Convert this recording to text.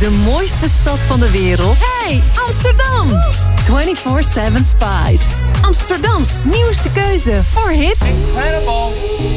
De mooiste stad van de wereld. Hey, Amsterdam! 24/7 Spice. Amsterdams nieuwste keuze voor hits. Incredible.